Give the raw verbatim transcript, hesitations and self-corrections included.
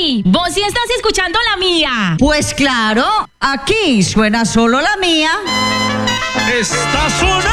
Mari, vos sí estás escuchando la mía. Pues claro, aquí suena solo la mía. Está sonando